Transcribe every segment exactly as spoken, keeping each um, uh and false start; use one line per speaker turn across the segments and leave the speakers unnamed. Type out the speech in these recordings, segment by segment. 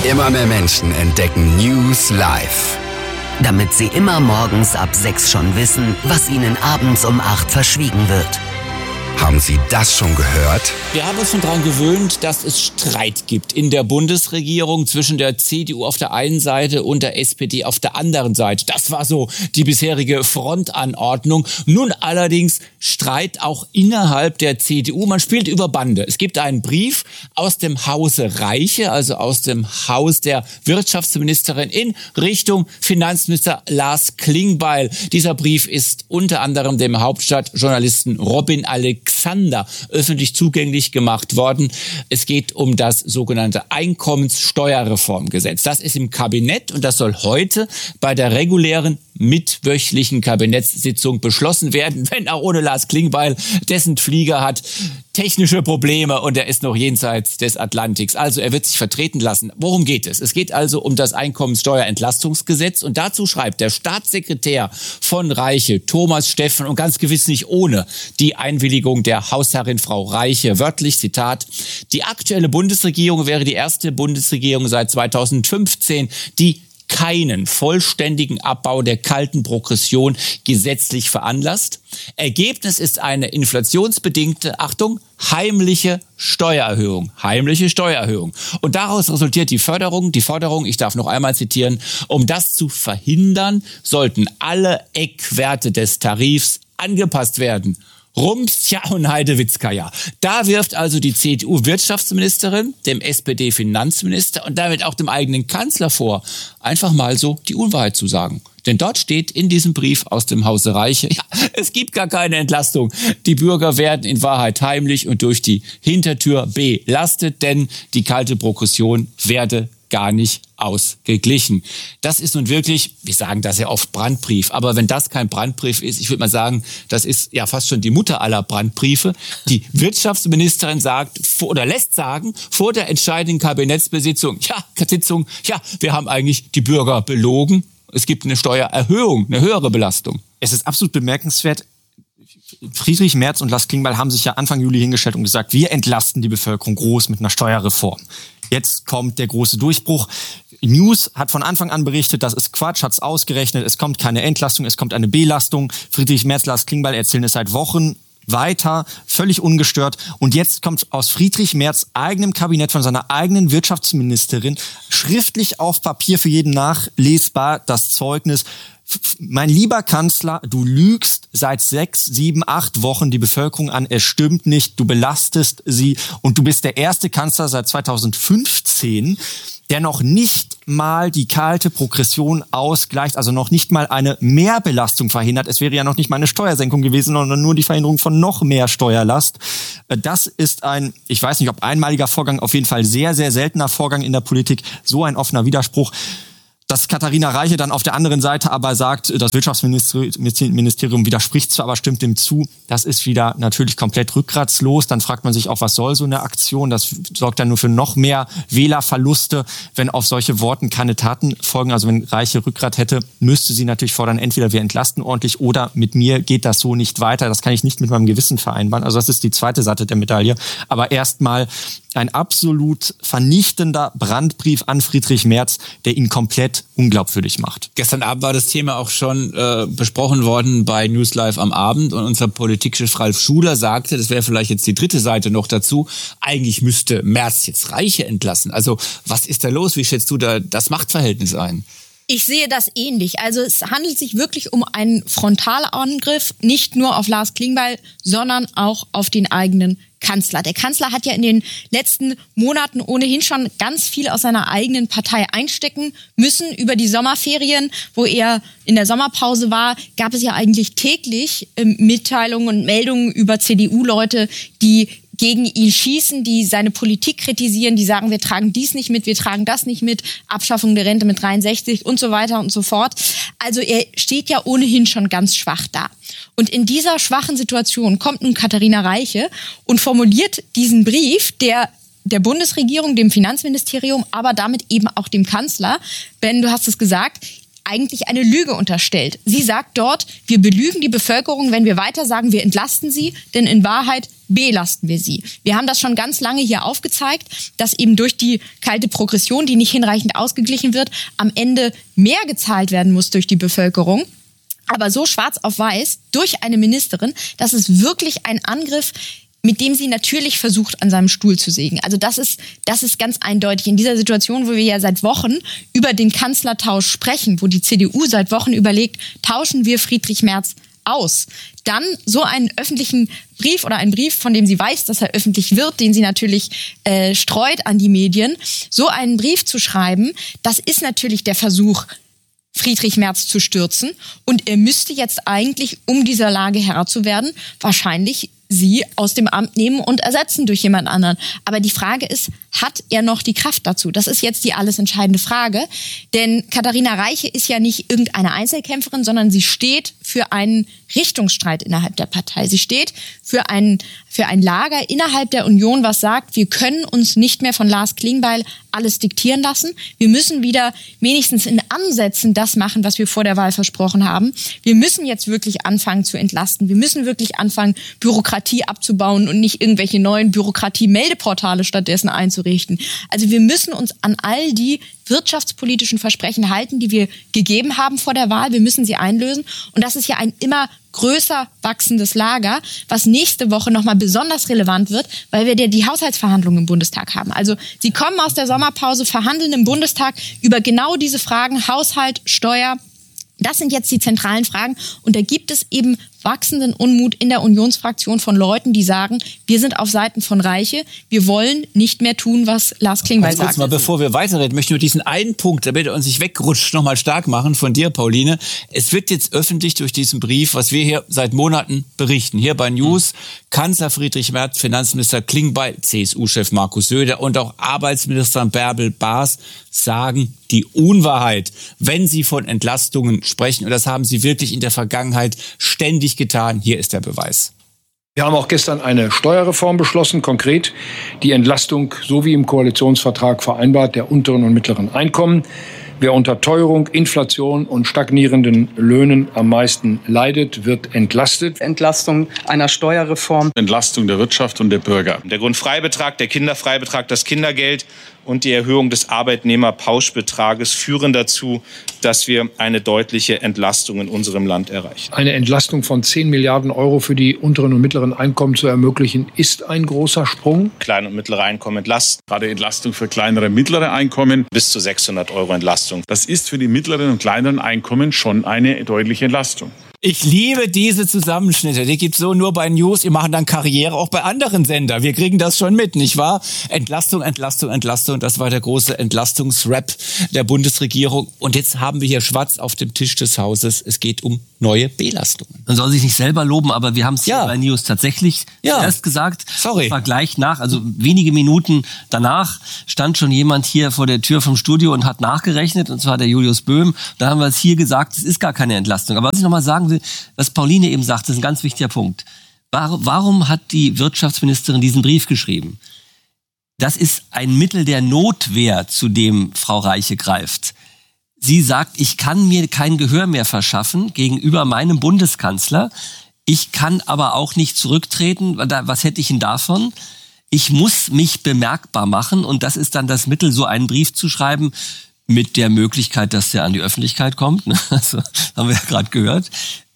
Immer mehr Menschen entdecken News Live.
Damit sie immer morgens ab sechs schon wissen, was ihnen abends um acht verschwiegen wird.
Haben Sie das schon gehört?
Wir haben uns schon daran gewöhnt, dass es Streit gibt in der Bundesregierung zwischen der C D U auf der einen Seite und der S P D auf der anderen Seite. Das war so die bisherige Frontanordnung. Nun allerdings Streit auch innerhalb der C D U. Man spielt über Bande. Es gibt einen Brief aus dem Hause Reiche, also aus dem Haus der Wirtschaftsministerin in Richtung Finanzminister Lars Klingbeil. Dieser Brief ist unter anderem dem Hauptstadtjournalisten Robin Alexander öffentlich zugänglich gemacht worden. Es geht um das sogenannte Einkommenssteuerreformgesetz. Das ist im Kabinett und das soll heute bei der regulären mittwöchlichen Kabinettssitzung beschlossen werden, wenn auch ohne Lars Klingbeil, dessen Flieger hat technische Probleme und er ist noch jenseits des Atlantiks. Also er wird sich vertreten lassen. Worum geht es? Es geht also um das Einkommenssteuerentlastungsgesetz und dazu schreibt der Staatssekretär von Reiche, Thomas Steffen, und ganz gewiss nicht ohne die Einwilligung der Hausherrin Frau Reiche, wörtlich Zitat: Die aktuelle Bundesregierung wäre die erste Bundesregierung seit zweitausendfünfzehn, die keinen vollständigen Abbau der kalten Progression gesetzlich veranlasst. Ergebnis ist eine inflationsbedingte, Achtung, heimliche Steuererhöhung. Heimliche Steuererhöhung. Und daraus resultiert die Förderung, die Forderung, ich darf noch einmal zitieren: Um das zu verhindern, sollten alle Eckwerte des Tarifs angepasst werden. Rums, ja und Heidewitzka. Da wirft also die C D U-Wirtschaftsministerin dem S P D-Finanzminister und damit auch dem eigenen Kanzler vor, einfach mal so die Unwahrheit zu sagen. Denn dort steht in diesem Brief aus dem Hause Reiche, ja, es gibt gar keine Entlastung. Die Bürger werden in Wahrheit heimlich und durch die Hintertür belastet, denn die kalte Progression werde gar nicht ausgeglichen. Das ist nun wirklich, wir sagen das ja oft, Brandbrief. Aber wenn das kein Brandbrief ist, ich würde mal sagen, das ist ja fast schon die Mutter aller Brandbriefe. Die Wirtschaftsministerin sagt oder lässt sagen vor der entscheidenden Kabinettsbesitzung, ja, Sitzung, ja, wir haben eigentlich die Bürger belogen. Es gibt eine Steuererhöhung, eine höhere Belastung.
Es ist absolut bemerkenswert. Friedrich Merz und Lars Klingbeil haben sich ja Anfang Juli hingestellt und gesagt, wir entlasten die Bevölkerung groß mit einer Steuerreform. Jetzt kommt der große Durchbruch. News hat von Anfang an berichtet, das ist Quatsch, hat's ausgerechnet, es kommt keine Entlastung, es kommt eine Belastung. Friedrich Merz, Lars Klingbeil erzählen es seit Wochen weiter, völlig ungestört. Und jetzt kommt aus Friedrich Merz eigenem Kabinett von seiner eigenen Wirtschaftsministerin schriftlich auf Papier für jeden nachlesbar das Zeugnis: Mein lieber Kanzler, du lügst seit sechs, sieben, acht Wochen die Bevölkerung an. Es stimmt nicht, du belastest sie und du bist der erste Kanzler seit zweitausendfünfzehn, der noch nicht mal die kalte Progression ausgleicht, also noch nicht mal eine Mehrbelastung verhindert. Es wäre ja noch nicht mal eine Steuersenkung gewesen, sondern nur die Verhinderung von noch mehr Steuerlast. Das ist ein, ich weiß nicht, ob einmaliger Vorgang, auf jeden Fall sehr, sehr seltener Vorgang in der Politik. So ein offener Widerspruch. Dass Katharina Reiche dann auf der anderen Seite aber sagt, das Wirtschaftsministerium widerspricht zwar, aber stimmt dem zu, das ist wieder natürlich komplett rückgratslos. Dann fragt man sich auch, was soll so eine Aktion? Das sorgt dann nur für noch mehr Wählerverluste, wenn auf solche Worten keine Taten folgen. Also wenn Reiche Rückgrat hätte, müsste sie natürlich fordern, entweder wir entlasten ordentlich oder mit mir geht das so nicht weiter. Das kann ich nicht mit meinem Gewissen vereinbaren. Also das ist die zweite Seite der Medaille. Aber erstmal ein absolut vernichtender Brandbrief an Friedrich Merz, der ihn komplett unglaubwürdig macht.
Gestern Abend war das Thema auch schon äh, besprochen worden bei News Live am Abend und unser Politikchef Ralf Schuler sagte, das wäre vielleicht jetzt die dritte Seite noch dazu, eigentlich müsste Merz jetzt Reiche entlassen. Also was ist da los? Wie schätzt du da das Machtverhältnis ein?
Ich sehe das ähnlich. Also es handelt sich wirklich um einen Frontalangriff, nicht nur auf Lars Klingbeil, sondern auch auf den eigenen Kanzler. Der Kanzler hat ja in den letzten Monaten ohnehin schon ganz viel aus seiner eigenen Partei einstecken müssen. Über die Sommerferien, wo er in der Sommerpause war, gab es ja eigentlich täglich äh, Mitteilungen und Meldungen über C D U-Leute, die gegen ihn schießen, die seine Politik kritisieren, die sagen, wir tragen dies nicht mit, wir tragen das nicht mit, Abschaffung der Rente mit dreiundsechzig und so weiter und so fort. Also er steht ja ohnehin schon ganz schwach da. Und in dieser schwachen Situation kommt nun Katharina Reiche und formuliert diesen Brief, der der Bundesregierung, dem Finanzministerium, aber damit eben auch dem Kanzler. Ben, du hast es gesagt, eigentlich eine Lüge unterstellt. Sie sagt dort, wir belügen die Bevölkerung, wenn wir weiter sagen, wir entlasten sie, denn in Wahrheit belasten wir sie. Wir haben das schon ganz lange hier aufgezeigt, dass eben durch die kalte Progression, die nicht hinreichend ausgeglichen wird, am Ende mehr gezahlt werden muss durch die Bevölkerung. Aber so schwarz auf weiß durch eine Ministerin, das ist wirklich ein Angriff, mit dem sie natürlich versucht, an seinem Stuhl zu sägen. Also das ist, das ist ganz eindeutig. In dieser Situation, wo wir ja seit Wochen über den Kanzlertausch sprechen, wo die C D U seit Wochen überlegt, tauschen wir Friedrich Merz aus, dann so einen öffentlichen Brief oder einen Brief, von dem sie weiß, dass er öffentlich wird, den sie natürlich äh, streut an die Medien, so einen Brief zu schreiben, das ist natürlich der Versuch, Friedrich Merz zu stürzen. Und er müsste jetzt eigentlich, um dieser Lage Herr zu werden, wahrscheinlich sie aus dem Amt nehmen und ersetzen durch jemand anderen. Aber die Frage ist, hat er noch die Kraft dazu? Das ist jetzt die alles entscheidende Frage. Denn Katharina Reiche ist ja nicht irgendeine Einzelkämpferin, sondern sie steht für einen Richtungsstreit innerhalb der Partei. Sie steht für ein, für ein Lager innerhalb der Union, was sagt, wir können uns nicht mehr von Lars Klingbeil alles diktieren lassen. Wir müssen wieder wenigstens in Ansätzen das machen, was wir vor der Wahl versprochen haben. Wir müssen jetzt wirklich anfangen zu entlasten. Wir müssen wirklich anfangen, Bürokratie abzubauen und nicht irgendwelche neuen Bürokratie-Meldeportale stattdessen einzurichten. Also wir müssen uns an all die wirtschaftspolitischen Versprechen halten, die wir gegeben haben vor der Wahl. Wir müssen sie einlösen. Und das ist ja ein immer größer wachsendes Lager, was nächste Woche nochmal besonders relevant wird, weil wir ja die Haushaltsverhandlungen im Bundestag haben. Also sie kommen aus der Sommerpause, verhandeln im Bundestag über genau diese Fragen, Haushalt, Steuer. Das sind jetzt die zentralen Fragen. Und da gibt es eben wachsenden Unmut in der Unionsfraktion von Leuten, die sagen, wir sind auf Seiten von Reiche, wir wollen nicht mehr tun, was Lars Klingbeil sagt.
Mal, bevor wir weiterreden, möchte ich nur diesen einen Punkt, damit er uns nicht wegrutscht, nochmal stark machen von dir, Pauline. Es wird jetzt öffentlich durch diesen Brief, was wir hier seit Monaten berichten, hier bei News, mhm. Kanzler Friedrich Merz, Finanzminister Klingbeil, C S U-Chef Markus Söder und auch Arbeitsminister Bärbel Baas sagen die Unwahrheit, wenn sie von Entlastungen sprechen. Und das haben sie wirklich in der Vergangenheit ständig getan. Hier ist der Beweis.
Wir haben auch gestern eine Steuerreform beschlossen, konkret die Entlastung, so wie im Koalitionsvertrag vereinbart, der unteren und mittleren Einkommen. Wer unter Teuerung, Inflation und stagnierenden Löhnen am meisten leidet, wird entlastet.
Entlastung einer Steuerreform.
Entlastung der Wirtschaft und der Bürger.
Der Grundfreibetrag, der Kinderfreibetrag, das Kindergeld und die Erhöhung des Arbeitnehmerpauschbetrages führen dazu, dass wir eine deutliche Entlastung in unserem Land erreichen.
Eine Entlastung von zehn Milliarden Euro für die unteren und mittleren Einkommen zu ermöglichen, ist ein großer Sprung.
Kleine und mittlere Einkommen entlasten.
Gerade Entlastung für kleinere und mittlere Einkommen.
Bis zu sechshundert Euro Entlastung.
Das ist für die mittleren und kleineren Einkommen schon eine deutliche Entlastung.
Ich liebe diese Zusammenschnitte. Die gibt's so nur bei News. Die machen dann Karriere auch bei anderen Sendern. Wir kriegen das schon mit, nicht wahr? Entlastung, Entlastung, Entlastung. Das war der große Entlastungsrap der Bundesregierung. Und jetzt haben wir hier schwarz auf dem Tisch des Hauses. Es geht um neue Belastungen.
Man soll sich nicht selber loben, aber wir haben es ja bei News tatsächlich
ja.
erst gesagt.
Sorry.
War gleich nach, also wenige Minuten danach stand schon jemand hier vor der Tür vom Studio und hat nachgerechnet, und zwar der Julius Böhm. Da haben wir es hier gesagt, es ist gar keine Entlastung. Aber was ich nochmal sagen will, was Pauline eben sagt, das ist ein ganz wichtiger Punkt. Warum hat die Wirtschaftsministerin diesen Brief geschrieben? Das ist ein Mittel der Notwehr, zu dem Frau Reiche greift. Sie sagt, ich kann mir kein Gehör mehr verschaffen gegenüber meinem Bundeskanzler. Ich kann aber auch nicht zurücktreten. Was hätte ich denn davon? Ich muss mich bemerkbar machen, und das ist dann das Mittel, so einen Brief zu schreiben, mit der Möglichkeit, dass der an die Öffentlichkeit kommt. Also, haben wir ja gerade gehört.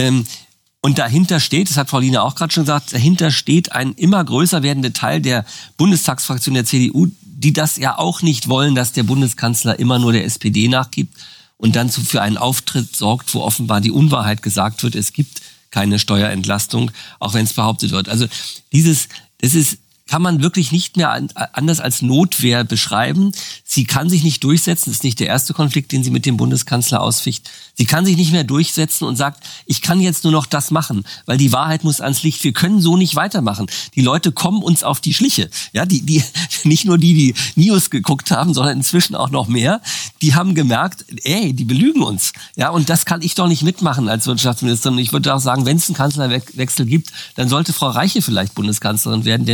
Und dahinter steht, das hat Pauline auch gerade schon gesagt, dahinter steht ein immer größer werdender Teil der Bundestagsfraktion der C D U, die das ja auch nicht wollen, dass der Bundeskanzler immer nur der S P D nachgibt und dann für einen Auftritt sorgt, wo offenbar die Unwahrheit gesagt wird, es gibt keine Steuerentlastung, auch wenn es behauptet wird. Also dieses, das ist, kann man wirklich nicht mehr anders als Notwehr beschreiben. Sie kann sich nicht durchsetzen. Das ist nicht der erste Konflikt, den sie mit dem Bundeskanzler ausficht. Sie kann sich nicht mehr durchsetzen und sagt, ich kann jetzt nur noch das machen, weil die Wahrheit muss ans Licht. Wir können so nicht weitermachen. Die Leute kommen uns auf die Schliche. Ja, die, die, nicht nur die, die News geguckt haben, sondern inzwischen auch noch mehr. Die haben gemerkt, ey, die belügen uns. Ja, und das kann ich doch nicht mitmachen als Wirtschaftsministerin. Ich würde auch sagen, wenn es einen Kanzlerwechsel gibt, dann sollte Frau Reiche vielleicht Bundeskanzlerin werden, denn die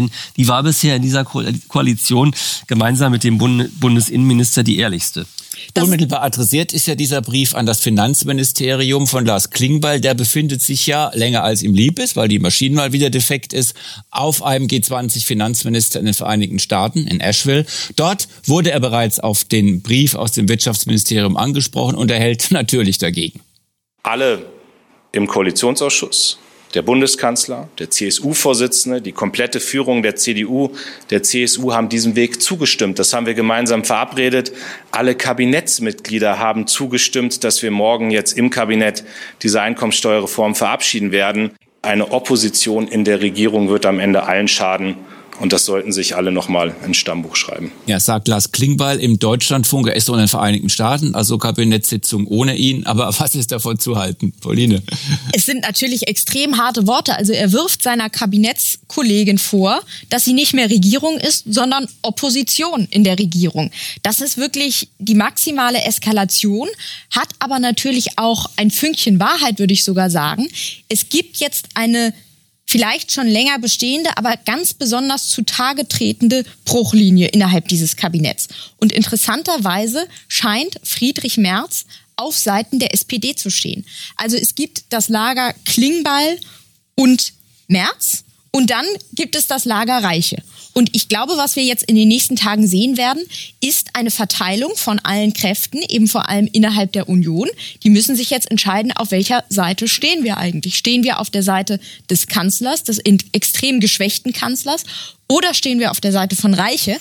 die war bisher in dieser Ko- Koalition gemeinsam mit dem Bund- Bundesinnenminister die ehrlichste.
Das Unmittelbar adressiert ist ja dieser Brief an das Finanzministerium von Lars Klingbeil. Der befindet sich ja länger als ihm lieb ist, weil die Maschine mal wieder defekt ist, auf einem G zwanzig Finanzminister in den Vereinigten Staaten, in Asheville. Dort wurde er bereits auf den Brief aus dem Wirtschaftsministerium angesprochen und er hält natürlich dagegen.
Alle im Koalitionsausschuss, der Bundeskanzler, der C S U-Vorsitzende, die komplette Führung der C D U, der C S U haben diesem Weg zugestimmt. Das haben wir gemeinsam verabredet. Alle Kabinettsmitglieder haben zugestimmt, dass wir morgen jetzt im Kabinett diese Einkommensteuerreform verabschieden werden. Eine Opposition in der Regierung wird am Ende allen schaden. Und das sollten sich alle nochmal ins Stammbuch schreiben.
Ja, sagt Lars Klingbeil im Deutschlandfunk. Er ist so in den Vereinigten Staaten, also Kabinettssitzung ohne ihn. Aber was ist davon zu halten, Pauline?
Es sind natürlich extrem harte Worte. Also er wirft seiner Kabinettskollegin vor, dass sie nicht mehr Regierung ist, sondern Opposition in der Regierung. Das ist wirklich die maximale Eskalation, hat aber natürlich auch ein Fünkchen Wahrheit, würde ich sogar sagen. Es gibt jetzt eine vielleicht schon länger bestehende, aber ganz besonders zutage tretende Bruchlinie innerhalb dieses Kabinetts. Und interessanterweise scheint Friedrich Merz auf Seiten der S P D zu stehen. Also es gibt das Lager Klingbeil und Merz und dann gibt es das Lager Reiche. Und ich glaube, was wir jetzt in den nächsten Tagen sehen werden, ist eine Verteilung von allen Kräften, eben vor allem innerhalb der Union. Die müssen sich jetzt entscheiden, auf welcher Seite stehen wir eigentlich. Stehen wir auf der Seite des Kanzlers, des extrem geschwächten Kanzlers, oder stehen wir auf der Seite von Reiche?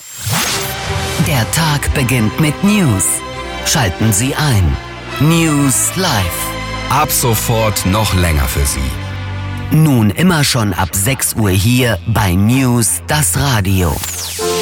Der Tag beginnt mit News. Schalten Sie ein. News Live.
Ab sofort noch länger für Sie.
Nun immer schon ab sechs Uhr hier bei News, das Radio.